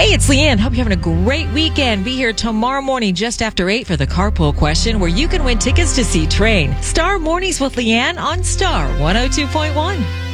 Hey, it's Leanne. Hope you're having a great weekend. Be here tomorrow morning just after 8 for the carpool question where you can win tickets to see Train. Star Mornings with Leanne on Star 102.1.